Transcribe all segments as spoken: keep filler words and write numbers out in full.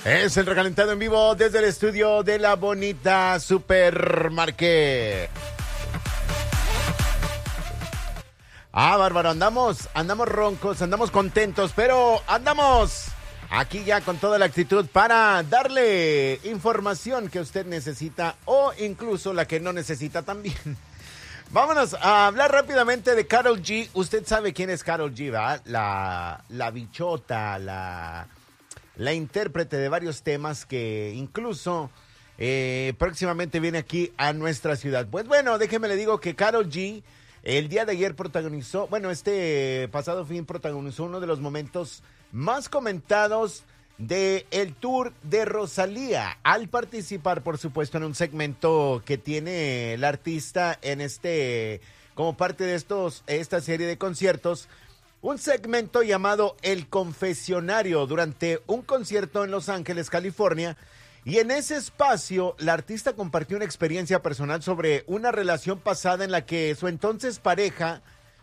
Es el recalentado en vivo desde el estudio de la bonita Supermarket. Ah, bárbaro, andamos, andamos roncos, andamos contentos, pero andamos aquí ya con toda la actitud para darle información que usted necesita o incluso la que no necesita también. Vámonos a hablar rápidamente de Karol G. Usted sabe quién es Karol G, ¿verdad? La, la bichota, la... la intérprete de varios temas que incluso eh, próximamente viene aquí a nuestra ciudad. Pues bueno, déjeme le digo que Karol G el día de ayer protagonizó, bueno, este pasado fin protagonizó uno de los momentos más comentados de el tour de Rosalía, al participar, por supuesto, en un segmento que tiene el artista en este, como parte de estos, esta serie de conciertos. Un segmento llamado El Confesionario durante un concierto en Los Ángeles, California. Y en ese espacio, la artista compartió una experiencia personal sobre una relación pasada en la que su entonces pareja,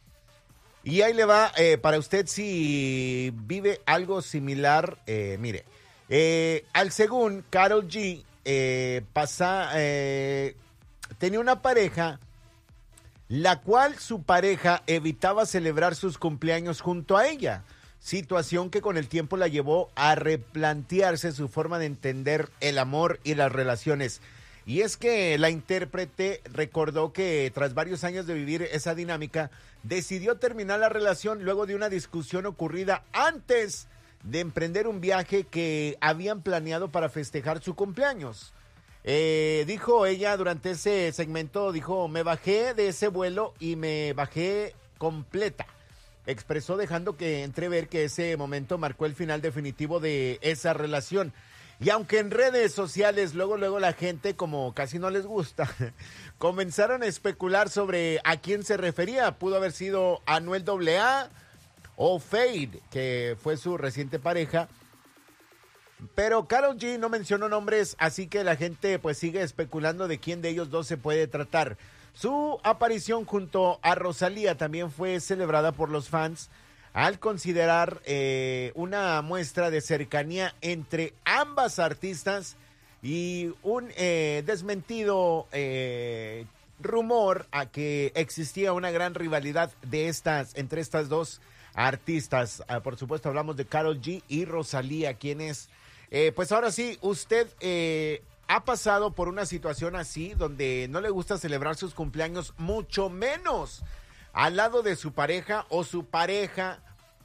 y ahí le va, eh, para usted si vive algo similar, eh, mire, eh, al según Karol G, eh, pasa, eh, tenía una pareja la cual su pareja evitaba celebrar sus cumpleaños junto a ella, situación que con el tiempo la llevó a replantearse su forma de entender el amor y las relaciones. Y es que la intérprete recordó que tras varios años de vivir esa dinámica, decidió terminar la relación luego de una discusión ocurrida antes de emprender un viaje que habían planeado para festejar su cumpleaños. Eh, dijo ella durante ese segmento, dijo, me bajé de ese vuelo y me bajé completa. Expresó dejando que entrever que ese momento marcó el final definitivo de esa relación. Y aunque en redes sociales luego, luego la gente, como casi no les gusta, comenzaron a especular sobre a quién se refería. Pudo haber sido Anuel doble A o Fade, que fue su reciente pareja. Pero Karol G no mencionó nombres, así que la gente pues sigue especulando de quién de ellos dos se puede tratar. Su aparición junto a Rosalía también fue celebrada por los fans al considerar eh, una muestra de cercanía entre ambas artistas y un eh, desmentido eh, rumor a que existía una gran rivalidad de estas entre estas dos artistas. Ah, por supuesto hablamos de Karol G y Rosalía, quienes Eh, pues ahora sí, usted eh, ha pasado por una situación así donde no le gusta celebrar sus cumpleaños, mucho menos al lado de su pareja o su pareja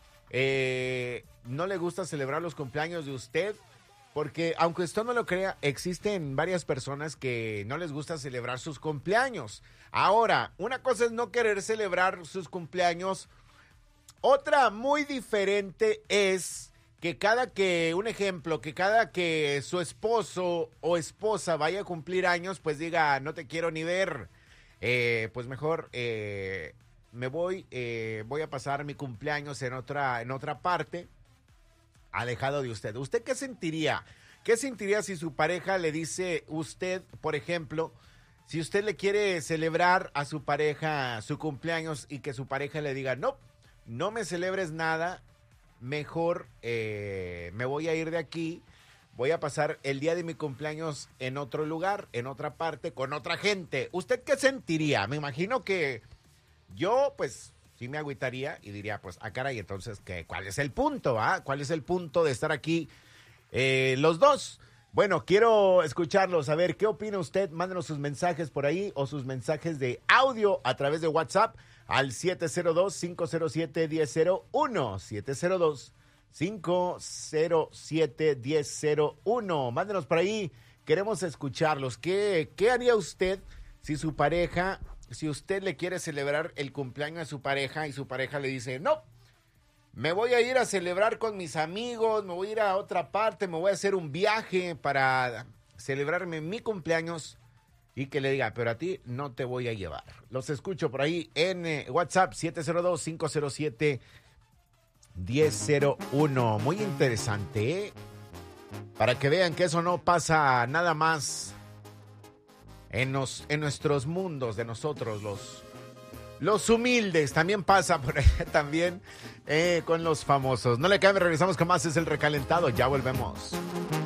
eh, no le gusta celebrar los cumpleaños de usted, porque aunque usted no lo crea, existen varias personas que no les gusta celebrar sus cumpleaños. Ahora, una cosa es no querer celebrar sus cumpleaños, otra muy diferente es que cada que, un ejemplo, que cada que su esposo o esposa vaya a cumplir años, pues diga, no te quiero ni ver, eh, pues mejor eh, me voy, eh, voy a pasar mi cumpleaños en otra, en otra parte, alejado de usted. ¿Usted qué sentiría? ¿Qué sentiría si su pareja le dice, usted, por ejemplo, si usted le quiere celebrar a su pareja su cumpleaños y que su pareja le diga, no, no me celebres nada, mejor eh, me voy a ir de aquí, voy a pasar el día de mi cumpleaños en otro lugar, en otra parte, con otra gente? ¿Usted qué sentiría? Me imagino que yo, pues, sí me agüitaría y diría, pues, ah, caray, entonces, ¿qué, ¿cuál es el punto? Ah? ¿Cuál es el punto de estar aquí eh, los dos? Bueno, quiero escucharlos, a ver, ¿qué opina usted? Mándenos sus mensajes por ahí o sus mensajes de audio a través de WhatsApp al siete cero dos, cinco cero siete, uno cero cero uno, siete cero dos, cinco cero siete, uno cero cero uno. Mándenos por ahí, queremos escucharlos. ¿Qué, qué haría usted si su pareja, si usted le quiere celebrar el cumpleaños a su pareja y su pareja le dice, no, me voy a ir a celebrar con mis amigos, me voy a ir a otra parte, me voy a hacer un viaje para celebrarme mi cumpleaños? Y que le diga, pero a ti no te voy a llevar. Los escucho por ahí en eh, WhatsApp siete cero dos, cinco cero siete, uno cero cero uno. Muy interesante, ¿eh? Para que vean que eso no pasa nada más en, nos, en nuestros mundos de nosotros, los, los humildes. También pasa por ahí también eh, con los famosos. No le cambie, regresamos con más. Es el recalentado. Ya volvemos.